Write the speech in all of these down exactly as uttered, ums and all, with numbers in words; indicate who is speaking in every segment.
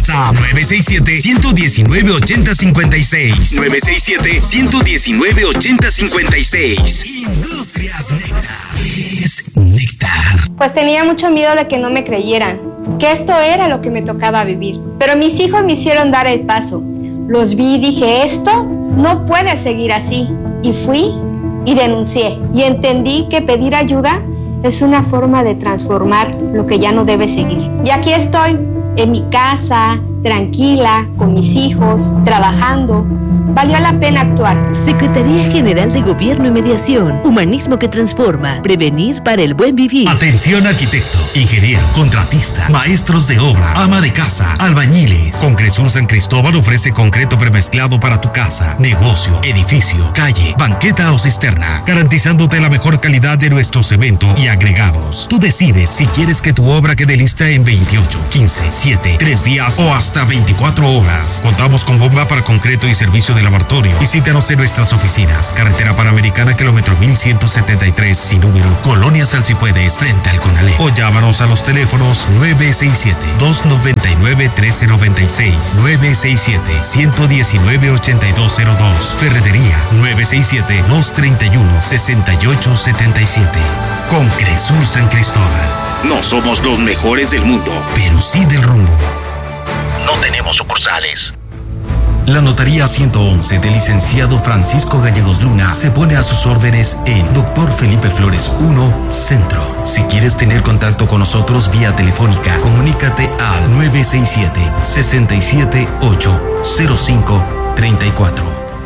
Speaker 1: WhatsApp nueve seis siete, uno uno nueve, ocho cero cinco seis. nueve seis siete, uno uno nueve, ocho cero cinco seis. Industrias Néctar. Es Néctar.
Speaker 2: Pues tenía mucho miedo de que no me creyeran, que esto era lo que me tocaba vivir. Pero mis hijos me hicieron dar el paso. Los vi y dije, esto no puede seguir así. Y fui y denuncié. Y entendí que pedir ayuda es una forma de transformar lo que ya no debe seguir. Y aquí estoy, en mi casa, tranquila, con mis hijos, trabajando. Valió la pena actuar.
Speaker 3: Secretaría General de Gobierno y Mediación. Humanismo que transforma. Prevenir para el buen vivir.
Speaker 1: Atención arquitecto, ingeniero, contratista, maestros de obra, ama de casa, albañiles. Concresur San Cristóbal ofrece concreto premezclado para tu casa, negocio, edificio, calle, banqueta o cisterna, garantizándote la mejor calidad de nuestros cementos y agregados. Tú decides si quieres que tu obra quede lista en veintiocho, quince, siete, tres días o hasta veinticuatro horas. Contamos con bomba para concreto y servicio de laboratorio. Visítanos en nuestras oficinas. Carretera Panamericana, kilómetro mil ciento setenta y tres, sin número, Colonia Salsipuedes, frente al Conalep. O llámanos a los teléfonos nueve seis siete, dos nueve nueve, uno tres nueve seis, nueve seis siete, uno uno nueve, ocho dos cero dos. Ferretería nueve seis siete, dos tres uno, seis ocho siete siete. Concresur San Cristóbal. No somos los mejores del mundo, pero sí del rumbo. No tenemos sucursales. La Notaría ciento once del licenciado Francisco Gallegos Luna se pone a sus órdenes en Doctor Felipe Flores uno, Centro. Si quieres tener contacto con nosotros vía telefónica, comunícate al nueve seis siete, seis siete ocho, cero cinco tres cuatro.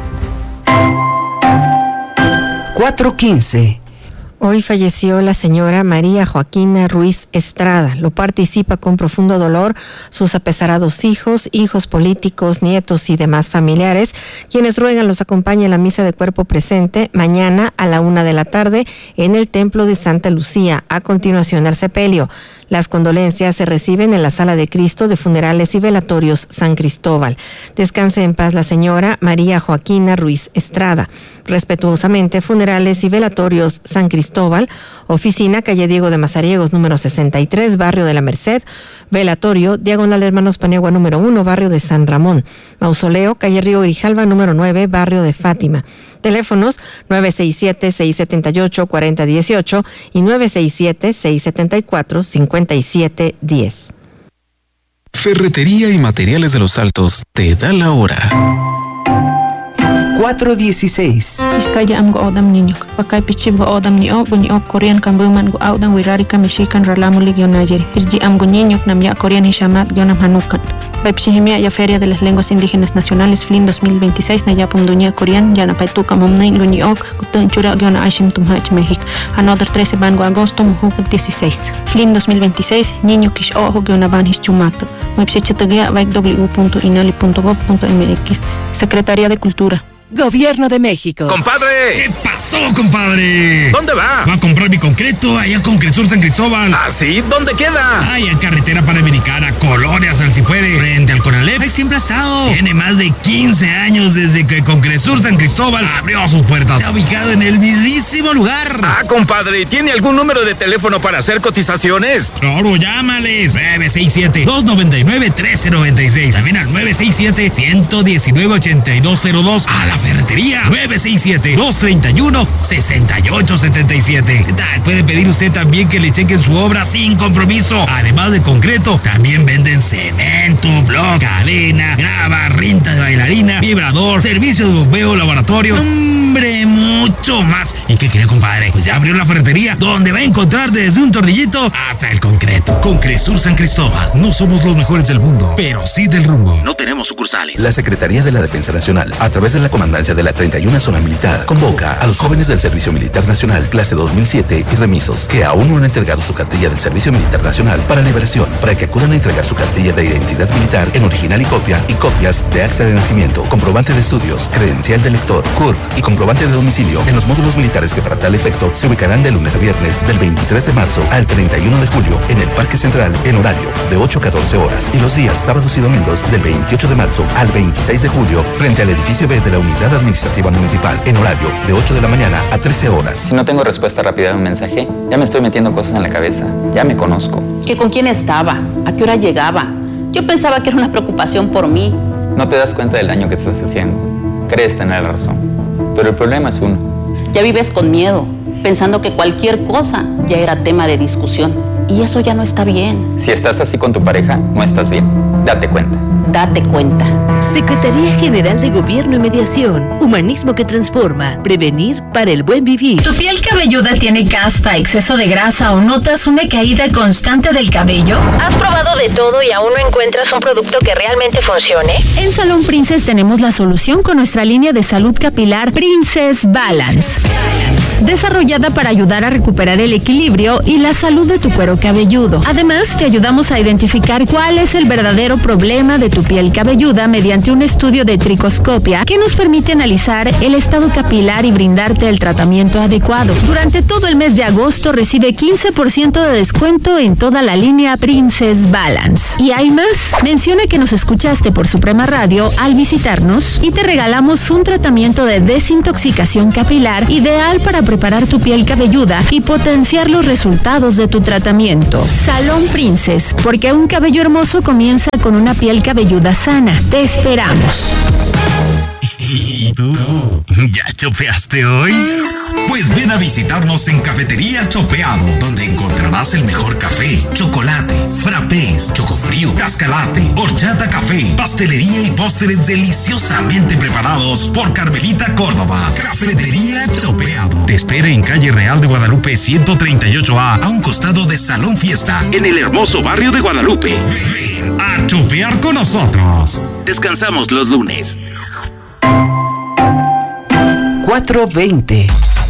Speaker 4: cuatro quince.
Speaker 5: Hoy falleció la señora María Joaquina Ruiz Estrada. Lo participa con profundo dolor sus apesarados hijos, hijos políticos, nietos y demás familiares, quienes ruegan los acompañe en la misa de cuerpo presente mañana a la una de la tarde en el Templo de Santa Lucía. A continuación, el sepelio. Las condolencias se reciben en la Sala de Cristo de Funerales y Velatorios San Cristóbal. Descanse en paz la señora María Joaquina Ruiz Estrada. Respetuosamente, Funerales y Velatorios San Cristóbal, oficina calle Diego de Mazariegos, número sesenta y tres, barrio de la Merced. Velatorio, diagonal de Hermanos Paniagua, número uno, barrio de San Ramón. Mausoleo, calle Río Grijalva, número nueve, barrio de Fátima. Teléfonos nueve seis siete, seis siete ocho, cuatro cero uno ocho y nueve seis siete, seis siete cuatro, cinco siete uno cero.
Speaker 6: Ferretería y Materiales de los Altos te da la hora.
Speaker 4: cuatro dieciséis.
Speaker 7: Iskaya am go odam niño. Pakay pichib go odam ni o ni o Korean kan buman go audan wirari ka Mexican ralamu lig yonajeri. Irji am go niño nam ya Korean hishamat yonam hanukan. Baipshihimia ya Feria de las Lenguas Indígenas Nacionales F L I N dos mil veintiséis na ya punduña Korean ya na paituka momnay go ni o gutun chura yona ashim tumhach México. Another trece ban go agosto mujuk dieciséis. F L I N dos mil veintiséis niño kish o ho yona ban hischumato. Website baik w punto inali punto gov punto m x. Secretaría de Cultura.
Speaker 3: Gobierno de México.
Speaker 1: ¡Compadre! ¿Qué pasó, compadre?
Speaker 8: ¿Dónde va?
Speaker 1: Va a comprar mi concreto allá con Concresur San Cristóbal.
Speaker 8: ¿Ah, sí? ¿Dónde queda?
Speaker 1: Ay, en Carretera Panamericana, Colonia Salsipuede, frente al Conalep. Ahí siempre ha estado. Tiene más de quince años desde que Concresur San Cristóbal abrió sus puertas. Se ha ubicado en el mismísimo lugar.
Speaker 8: Ah, compadre, ¿tiene algún número de teléfono para hacer cotizaciones?
Speaker 1: Claro, llámales. nueve seis siete, dos nueve nueve, uno tres nueve seis. También al nueve seis siete, uno uno nueve, ocho dos cero dos. A la Ferretería nueve seis siete, dos tres uno, seis ocho siete siete. ¿Qué tal? Puede pedir usted también que le chequen su obra sin compromiso. Además de concreto, también venden cemento, bloc, cadena, grava, rinta de bailarina, vibrador, servicio de bombeo, laboratorio. ¡Hombre, mucho más! ¿Y qué quiere, compadre? Pues ya abrió la ferretería, donde va a encontrar desde un tornillito hasta el concreto. Concresur San Cristóbal. No somos los mejores del mundo, pero sí del rumbo. No tenemos sucursales.
Speaker 9: La Secretaría de la Defensa Nacional, a través de la Comandancia de la treinta y una Zona Militar, convoca a los jóvenes del Servicio Militar Nacional clase dos mil siete y remisos que aún no han entregado su cartilla del Servicio Militar Nacional para liberación, para que acudan a entregar su cartilla de identidad militar en original y copia y copias de acta de nacimiento, comprobante de estudios, credencial de lector, C U R P y comprobante de domicilio en los módulos militares que para tal efecto se ubicarán de lunes a viernes del veintitrés de marzo al treinta y uno de julio en el Parque Central en horario de ocho a catorce horas y los días sábados y domingos del veintiocho de marzo al veintiséis de julio frente al edificio B de la Unidad Administrativa Municipal en horario de ocho de la mañana a trece horas.
Speaker 10: Si no tengo respuesta rápida de un mensaje, ya me estoy metiendo cosas en la cabeza. Ya me conozco.
Speaker 11: ¿Que con quién estaba? ¿A qué hora llegaba? Yo pensaba que era una preocupación por mí.
Speaker 10: No te das cuenta del daño que estás haciendo. Crees tener la razón. Pero el problema es uno.
Speaker 11: Ya vives con miedo, pensando que cualquier cosa ya era tema de discusión. Y eso ya no está bien.
Speaker 10: Si estás así con tu pareja, no estás bien. Date cuenta.
Speaker 11: Date cuenta.
Speaker 3: Secretaría General de Gobierno y Mediación. Humanismo que transforma. Prevenir para el buen vivir.
Speaker 12: ¿Tu piel cabelluda tiene caspa, exceso de grasa o notas una caída constante del cabello?
Speaker 13: ¿Has probado de todo y aún no encuentras un producto que realmente funcione?
Speaker 12: En Salón Princess tenemos la solución con nuestra línea de salud capilar Princess Balance. Desarrollada para ayudar a recuperar el equilibrio y la salud de tu cuero cabelludo. Además, te ayudamos a identificar cuál es el verdadero problema de tu piel cabelluda mediante un estudio de tricoscopia que nos permite analizar el estado capilar y brindarte el tratamiento adecuado. Durante todo el mes de agosto recibe quince por ciento de descuento en toda la línea Princess Balance. Y hay más. Menciona que nos escuchaste por Suprema Radio al visitarnos y te regalamos un tratamiento de desintoxicación capilar ideal para preparar tu piel cabelluda y potenciar los resultados de tu tratamiento. Salón Princess, porque un cabello hermoso comienza con una piel cabelluda sana. Te esperamos.
Speaker 1: ¿Y tú? ¿Ya chopeaste hoy? Pues ven a visitarnos en Cafetería Chopeado, donde encontrarás el mejor café, chocolate, frappés, chocofrío, tascalate, horchata café, pastelería y postres deliciosamente preparados por Carmelita Córdoba. Cafetería Chopeado te espera en Calle Real de Guadalupe ciento treinta y ocho A, a un costado de Salón Fiesta, en el hermoso barrio de Guadalupe. Ven a chopear con nosotros. Descansamos los lunes.
Speaker 4: cuatro veinte.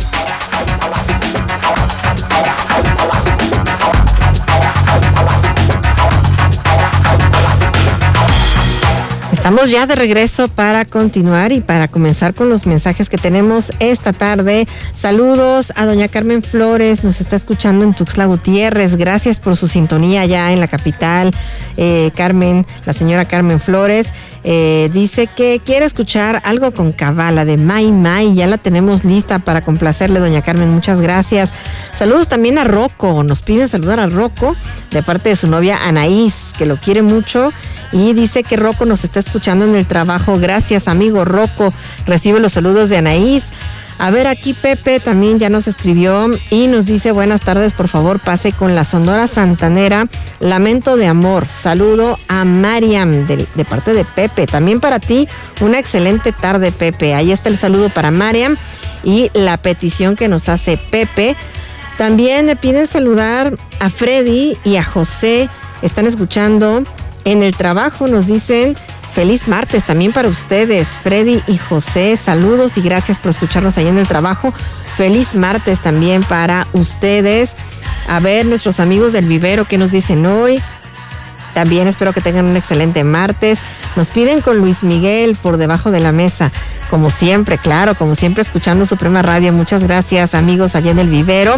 Speaker 5: Estamos ya de regreso para continuar y para comenzar con los mensajes que tenemos esta tarde. Saludos a doña Carmen Flores, nos está escuchando en Tuxtla Gutiérrez. Gracias por su sintonía ya en la capital. Eh, Carmen, la señora Carmen Flores. Eh, dice que quiere escuchar algo con Cabala de Mai Mai. Ya la tenemos lista para complacerle, doña Carmen. Muchas gracias. Saludos también a Rocco. Nos piden saludar a Rocco de parte de su novia Anaís, que lo quiere mucho. Y dice que Rocco nos está escuchando en el trabajo. Gracias, amigo Rocco. Recibe los saludos de Anaís. A ver, aquí Pepe también ya nos escribió y nos dice: buenas tardes, por favor pase con la Sonora Santanera, Lamento de Amor. Saludo a Mariam de, de parte de Pepe. También para ti, una excelente tarde, Pepe. Ahí está el saludo para Mariam y la petición que nos hace Pepe. También me piden saludar a Freddy y a José. Están escuchando en el trabajo, nos dicen: feliz martes también para ustedes, Freddy y José. Saludos y gracias por escucharnos ahí en el trabajo. Feliz martes también para ustedes. A ver, nuestros amigos del vivero, ¿qué nos dicen hoy? También espero que tengan un excelente martes. Nos piden con Luis Miguel, Por Debajo de la Mesa. Como siempre, claro, como siempre escuchando Suprema Radio. Muchas gracias, amigos, allá en el vivero.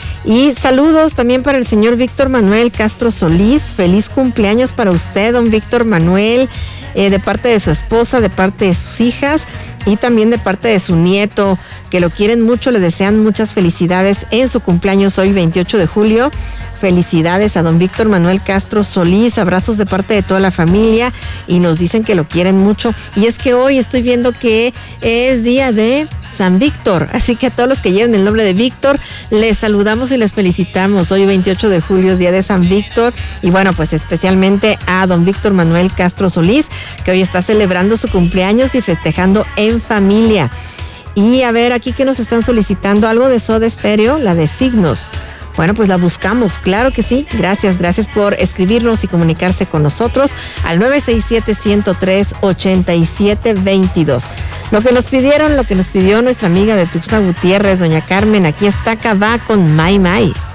Speaker 5: Y saludos también para el señor Víctor Manuel Castro Solís. Feliz cumpleaños para usted, don Víctor Manuel, eh, de parte de su esposa, de parte de sus hijas y también de parte de su nieto, que lo quieren mucho, le desean muchas felicidades en su cumpleaños hoy, veintiocho de julio. Felicidades a don Víctor Manuel Castro Solís, abrazos de parte de toda la familia y nos dicen que lo quieren mucho. Y es que hoy estoy viendo que es día de San Víctor, así que a todos los que lleven el nombre de Víctor, les saludamos y les felicitamos. Hoy veintiocho de julio es día de San Víctor y bueno, pues especialmente a don Víctor Manuel Castro Solís, que hoy está celebrando su cumpleaños y festejando en familia. Y a ver, aquí que nos están solicitando algo de Soda Stereo, la de Signos. Bueno, pues la buscamos, claro que sí. Gracias, gracias por escribirnos y comunicarse con nosotros al nueve seis siete, uno cero tres, ocho siete dos dos. Lo que nos pidieron, lo que nos pidió nuestra amiga de Tuxtla Gutiérrez, doña Carmen, aquí está Cabá con Mai Mai.